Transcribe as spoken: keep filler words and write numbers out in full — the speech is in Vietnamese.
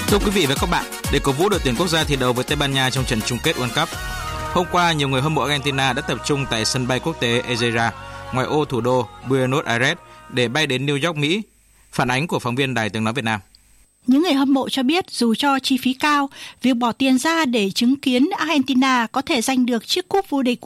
Thưa quý vị và các bạn, để cổ vũ đội tuyển quốc gia thi đấu với Tây Ban Nha trong trận chung kết World Cup, hôm qua nhiều người hâm mộ Argentina đã tập trung tại sân bay quốc tế Ezeiza, ngoài ô thủ đô Buenos Aires để bay đến New York, Mỹ. Phản ánh của phóng viên Đài Tiếng nói Việt Nam. Những người hâm mộ cho biết dù cho chi phí cao, việc bỏ tiền ra để chứng kiến Argentina có thể giành được chiếc cúp vô địch